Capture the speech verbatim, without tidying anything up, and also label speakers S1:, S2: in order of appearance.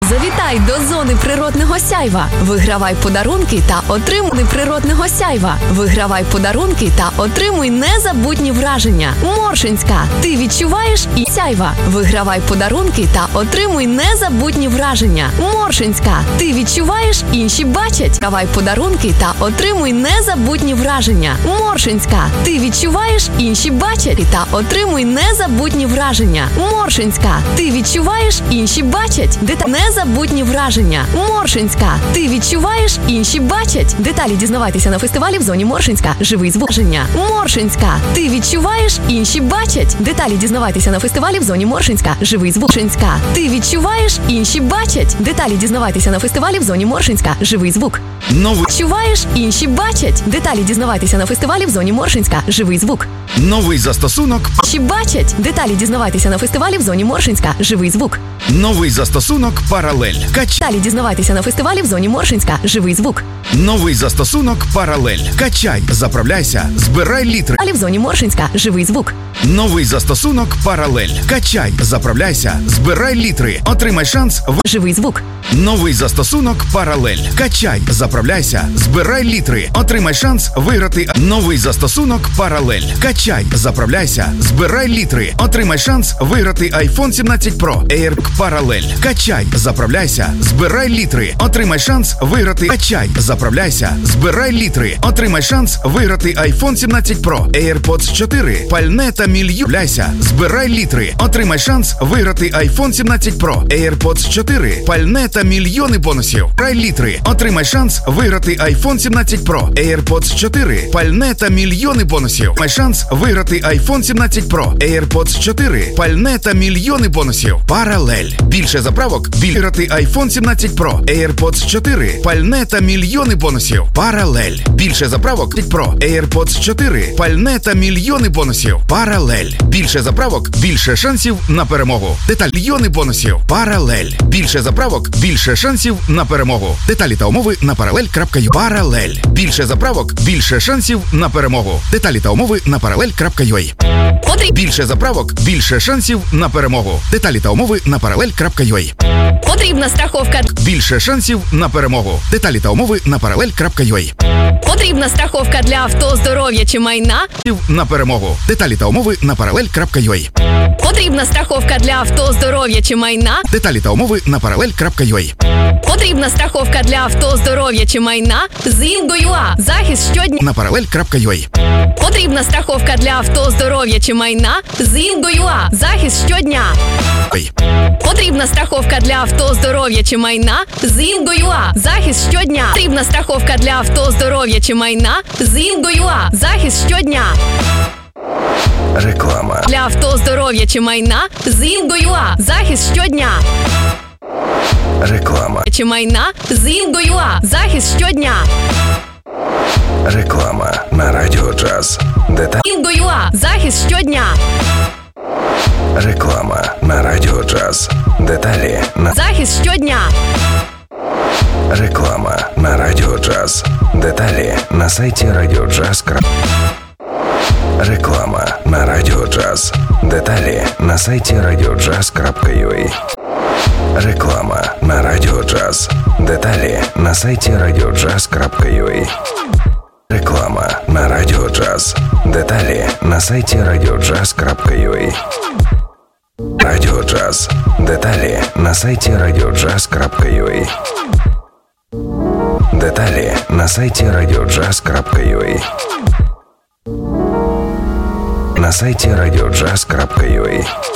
S1: Завітай до зони природного сяйва. Вигравай подарунки та отримуй природного сяйва. Вигравай подарунки та отримуй незабутні враження. Моршинська. Ти відчуваєш і сяйва. Вигравай подарунки та отримуй незабутні враження. Моршинська. Ти відчуваєш, інші бачать. Давай подарунки та отримуй незабутні враження. Моршинська. Ти відчуваєш, інші бачать та отримуй незабутні враження. Моршинська. Ти відчуваєш, інші бачать. Деталі незабутні враження. Моршинська. Ти відчуваєш, інші бачать. Деталі дізнавайтеся на фестивалі в зоні Моршинська. Живий звук. Моршинська. Ти відчуваєш, інші бачать. Деталі дізнавайтеся на фестивалі в зоні Моршинська. Живий звук. Моршинська. Ти відчуваєш, інші бачать. Деталі дізнавайтеся на фестивалі в зоні Моршинська. Живий звук.
S2: Новий.
S1: Відчуваєш, інші бачать. Деталі дізнавайтеся на фестивалі в зоні Моршинська. Живий звук.
S2: Новий застосунок.
S1: Інші бачать. Деталі дізнавайтеся на фестивалі в зоні Моршинська. Живий звук.
S2: Новий застосунок Паралель. Качай.
S1: Деталі дізнавайтеся на фестивалі в зоні Моршинська. Живий звук.
S2: Новий застосунок Паралель. Качай, заправляйся, збирай літри.
S1: Деталі в зоні Моршинська. Живий звук.
S2: Новий застосунок Паралель. Качай, заправляйся, збирай літри. Отримай шанс в...
S1: Живий звук.
S2: Новий застосунок Паралель. Качай, заправляйся, збирай літри. Отримай шанс виграти. Новий застосунок Паралель. Качай, заправляйся, збирай літри. Отримай шанс виграти айфон сімнадцять Pro. Air Паралель. Качай, заправляйся, збирай літри. Отримай шанс виграти. Качай, заправляйся, збирай літри. Отримай шанс виграти айфон сімнадцять Pro. AirPods чотири. Пальне та мільйон. Збирай літри. Отримай шанс виграти айфон сімнадцять Pro. AirPods чотири. Пальне та мільйони бонусів. Збирай літри. Отримай шанс виграти айфон сімнадцять Pro. AirPods чотири. Пальне та мільйони бонусів. Май шанс виграти айфон сімнадцять Pro. AirPods чотири. Пальне та мільйони бонусів. Паралель. Більше заправок. Виграти айфон сімнадцять Pro. AirPods чотири. Пальне та мільйони бонусів. Паралель. Більше заправок. Pro. AirPods чотири. Пальне та мільйони бонусів. Паралель. Більше заправок. Більше шансів на перемогу. Деталі. Мільйони бонусів. Паралель. Більше заправок. Більше шансів на перемогу. Деталі та умови на паралель крапка ю а. Паралель. Більше заправок. Більше шансів на перемогу. Деталі та умови на паралель крапка ю а. Більше заправок. Більше шансів на перемогу. Деталі та умови на паралель крапка ю а.
S1: Потрібна страховка.
S2: Більше шансів на перемогу. Деталі та умови на паралель крапка ю а.
S1: Потрібна страховка для авто, здоров'я чи майна.
S2: На перемогу. Деталі та умови на паралель крапка ю а.
S1: Потрібна страховка для авто, здоров'я чи майна.
S2: Деталі та умови на паралель крапка ю а.
S1: Потрібна страховка для авто, здоров'я чи майна. З Інго.ua. Захист щодня.
S2: На паралель крапка ю а.
S1: Потрібна страховка для авто, здоров'я чи майна. З Інго.ua. Захист щодня. Потрібна страховка для авто, здоров'я чи майна. З Інго.ua. Захист щодня. Потрібна страховка для авто, здоров'я чи майна. З Інго.ua. Захист щодня.
S3: Реклама.
S1: Для авто, здоров'я чи майна. З Інго.ua. Захист щодня.
S3: Реклама.
S1: Чи майна. З Інго.ua. Захист щодня.
S3: Реклама на Радіо Джаз. Деталі.
S1: Інго.ua. Захист щодня.
S3: Реклама на Радіо Джаз. Деталі на...
S1: Захист щодня.
S3: Реклама на Радіо Джаз. Деталі на сайті радіоджаз. Реклама на Радіо Джаз. Деталі на сайті радіоджаз крапка ю а. Реклама на Радіо Джаз. Деталі на сайті радіоджаз крапка ю а. Реклама на Радіо Джаз. Деталі на сайті радіоджаз крапка ю а. Радіо Джаз. Деталі на сайті радіоджаз крапка ю а. Деталі на сайті радіоджаз крапка ю а. На сайті радіоджаз крапка ю а.